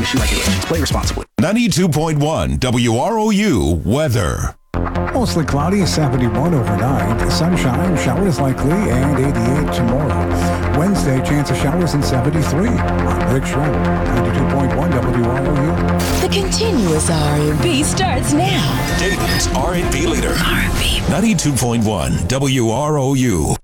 issued regulations. Play responsibly. 92.1 WROU weather. Mostly cloudy, 71 overnight. Sunshine, showers likely, and 88 tomorrow. Wednesday, chance of showers and 73. I'm Rick Schramm, 92.1 WROU. The continuous R&B starts now. Dayton's R&B leader. R&B. 92.1 WROU.